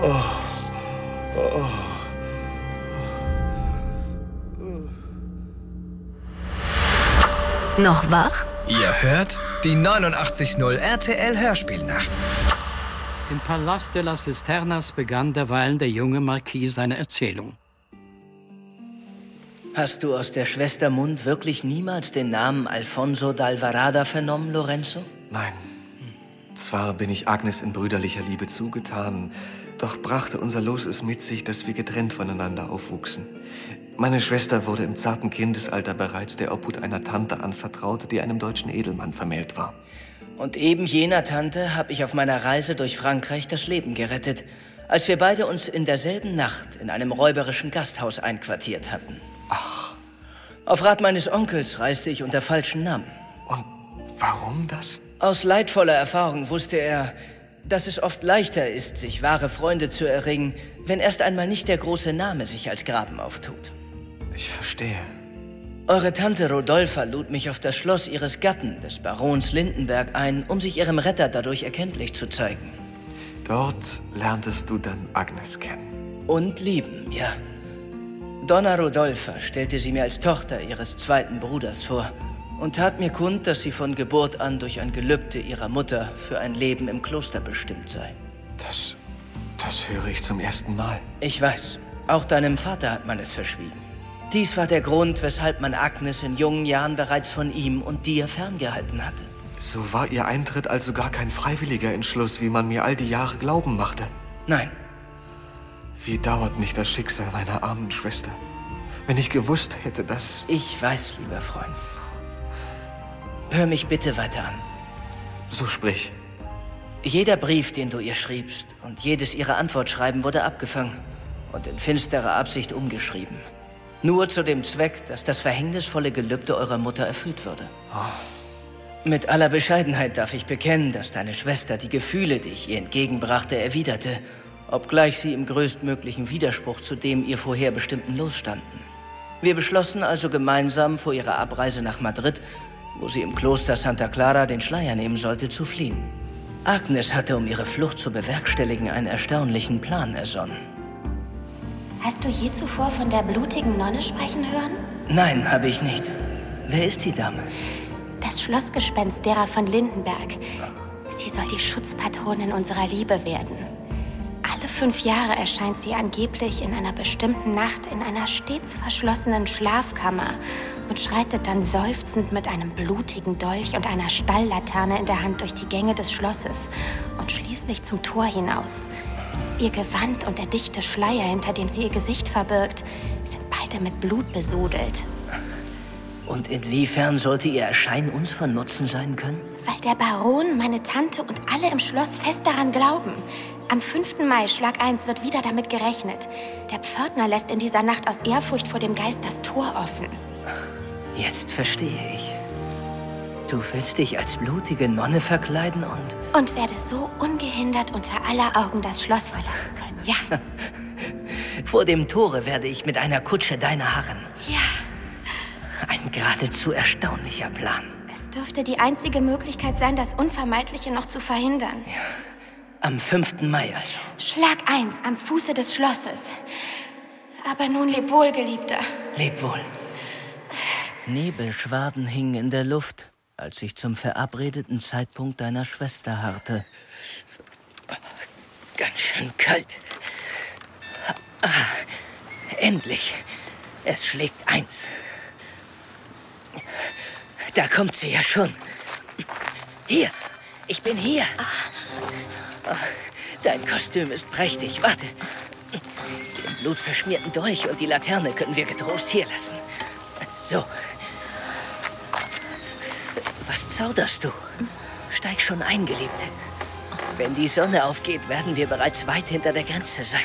Noch wach? Ihr hört die 89.0 RTL Hörspielnacht. Im Palast de las Cisternas begann derweilen der junge Marquis seine Erzählung. Hast du aus der Schwester Mund wirklich niemals den Namen Alfonso d'Alvarada vernommen, Lorenzo? Nein. Zwar bin ich Agnes in brüderlicher Liebe zugetan, doch brachte unser Los es mit sich, dass wir getrennt voneinander aufwuchsen. Meine Schwester wurde im zarten Kindesalter bereits der Obhut einer Tante anvertraut, die einem deutschen Edelmann vermählt war. Und eben jener Tante habe ich auf meiner Reise durch Frankreich das Leben gerettet, als wir beide uns in derselben Nacht in einem räuberischen Gasthaus einquartiert hatten. Ach. Auf Rat meines Onkels reiste ich unter falschen Namen. Und warum das? Aus leidvoller Erfahrung wusste er, dass es oft leichter ist, sich wahre Freunde zu erringen, wenn erst einmal nicht der große Name sich als Graben auftut. Ich verstehe. Eure Tante Rodolpha lud mich auf das Schloss ihres Gatten, des Barons Lindenberg, ein, um sich ihrem Retter dadurch erkenntlich zu zeigen. Dort lerntest du dann Agnes kennen. Und lieben, ja. Donna Rodolpha stellte sie mir als Tochter ihres zweiten Bruders vor und tat mir kund, dass sie von Geburt an durch ein Gelübde ihrer Mutter für ein Leben im Kloster bestimmt sei. Das höre ich zum ersten Mal. Ich weiß. Auch deinem Vater hat man es verschwiegen. Dies war der Grund, weshalb man Agnes in jungen Jahren bereits von ihm und dir ferngehalten hatte. So war ihr Eintritt also gar kein freiwilliger Entschluss, wie man mir all die Jahre glauben machte. Nein. Wie dauert mich das Schicksal meiner armen Schwester? Wenn ich gewusst hätte, dass... Ich weiß, lieber Freund. Hör mich bitte weiter an. So sprich. Jeder Brief, den du ihr schriebst, und jedes ihrer Antwortschreiben wurde abgefangen und in finsterer Absicht umgeschrieben. Nur zu dem Zweck, dass das verhängnisvolle Gelübde eurer Mutter erfüllt würde. Oh. Mit aller Bescheidenheit darf ich bekennen, dass deine Schwester die Gefühle, die ich ihr entgegenbrachte, erwiderte, obgleich sie im größtmöglichen Widerspruch zu dem ihr vorher bestimmten Los standen. Wir beschlossen also gemeinsam vor ihrer Abreise nach Madrid, wo sie im Kloster Santa Clara den Schleier nehmen sollte, zu fliehen. Agnes hatte, um ihre Flucht zu bewerkstelligen, einen erstaunlichen Plan ersonnen. Hast du je zuvor von der blutigen Nonne sprechen hören? Nein, habe ich nicht. Wer ist die Dame? Das Schlossgespenst derer von Lindenberg. Sie soll die Schutzpatronin unserer Liebe werden. Alle 5 Jahre erscheint sie angeblich in einer bestimmten Nacht in einer stets verschlossenen Schlafkammer und schreitet dann seufzend mit einem blutigen Dolch und einer Stalllaterne in der Hand durch die Gänge des Schlosses und schließlich zum Tor hinaus. Ihr Gewand und der dichte Schleier, hinter dem sie ihr Gesicht verbirgt, sind beide mit Blut besudelt. Und inwiefern sollte ihr Erscheinen uns von Nutzen sein können? Weil der Baron, meine Tante und alle im Schloss fest daran glauben. Am 5. Mai, Schlag 1, wird wieder damit gerechnet. Der Pförtner lässt in dieser Nacht aus Ehrfurcht vor dem Geist das Tor offen. Jetzt verstehe ich. Du willst dich als blutige Nonne verkleiden und werde so ungehindert unter aller Augen das Schloss verlassen können, ja. Vor dem Tore werde ich mit einer Kutsche deiner harren. Ja. Ein geradezu erstaunlicher Plan. Es dürfte die einzige Möglichkeit sein, das Unvermeidliche noch zu verhindern. Ja. Am 5. Mai also. Schlag 1 am Fuße des Schlosses. Aber nun leb wohl, Geliebter. Leb wohl. Nebelschwaden hingen in der Luft, als ich zum verabredeten Zeitpunkt deiner Schwester harrte. Ganz schön kalt. Endlich. Es schlägt 1. Da kommt sie ja schon. Hier, ich bin hier. Dein Kostüm ist prächtig. Warte. Den blutverschmierten Dolch und die Laterne können wir getrost hier lassen. So. Was zauderst du? Steig schon ein, Geliebte. Wenn die Sonne aufgeht, werden wir bereits weit hinter der Grenze sein.